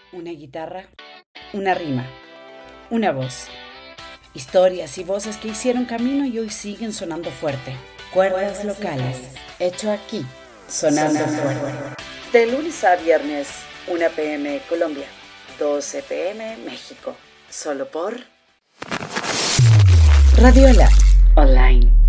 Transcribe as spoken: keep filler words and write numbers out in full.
Una guitarra, una rima, una voz. Historias y voces que hicieron camino y hoy siguen sonando fuerte. Cuerdas locales, hecho aquí, sonando fuerte. De lunes a viernes, una pe eme Colombia, doce pe eme México. Solo por Radiola Online.